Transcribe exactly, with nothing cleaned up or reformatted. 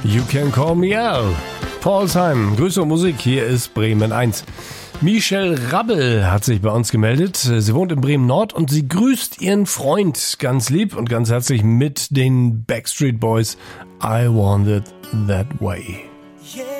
You Can Call Me Al. Paulsheim, Grüße und Musik, hier ist Bremen eins. Michelle Rabbel hat sich bei uns gemeldet. Sie wohnt in Bremen Nord und sie grüßt ihren Freund ganz lieb und ganz herzlich mit den Backstreet Boys. I Want It That Way.